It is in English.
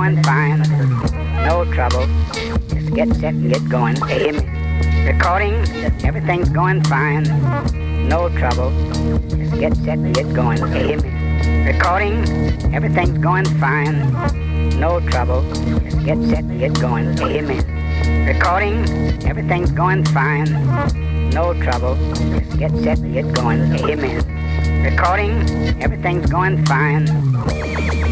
going fine. No trouble. Just get set and get going. Amen. Recording, everything's going fine. No trouble. Just get set and get going. Amen. Recording, everything's going fine. No trouble. Just get set and get going. Amen. Recording, everything's going fine. No trouble. Just get set and get going. Amen. Recording, everything's going fine.